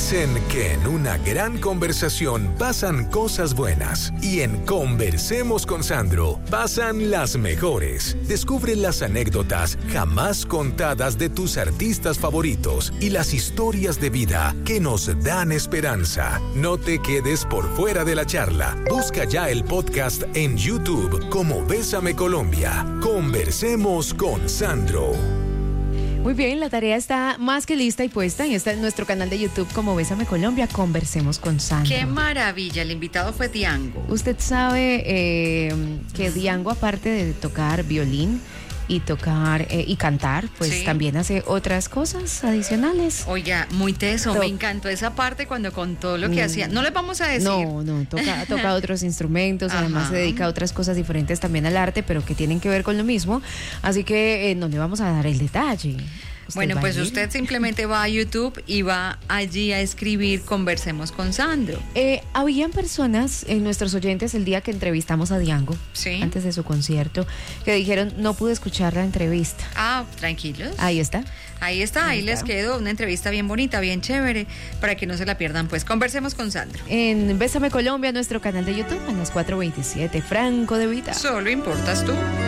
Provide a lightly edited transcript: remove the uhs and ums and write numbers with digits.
Dicen que en una gran conversación pasan cosas buenas y en Conversemos con Sandro pasan las mejores. Descubre las anécdotas jamás contadas de tus artistas favoritos y las historias de vida que nos dan esperanza. No te quedes por fuera de la charla. Busca ya el podcast en YouTube como Bésame Colombia. Conversemos con Sandro. Muy bien, la tarea está más que lista y puesta y está en nuestro canal de YouTube como Bésame Colombia, Conversemos con Sandro. ¡Qué maravilla! El invitado fue Diango. Usted sabe que Diango, aparte de tocar violín y tocar y cantar, pues Sí. también hace otras cosas adicionales. Oiga, muy teso, me encantó esa parte cuando contó lo que hacía. No les vamos a decir. No, toca otros instrumentos, además Ajá. se dedica a otras cosas diferentes también al arte, pero que tienen que ver con lo mismo, así que no le vamos a dar el detalle. Bueno, va pues a ir. usted simplemente va a YouTube y va allí a escribir Conversemos con Sandro. Habían personas, nuestros oyentes, el día que entrevistamos a Diango, Sí. antes de su concierto, que dijeron, no pude escuchar la entrevista. Ah, tranquilos. Ahí está. Ahí está, ahí les quedó una entrevista bien bonita, bien chévere, para que no se la pierdan. Pues Conversemos con Sandro. En Bésame Colombia, nuestro canal de YouTube, a las 4:27, Franco de Vita. Solo importas tú.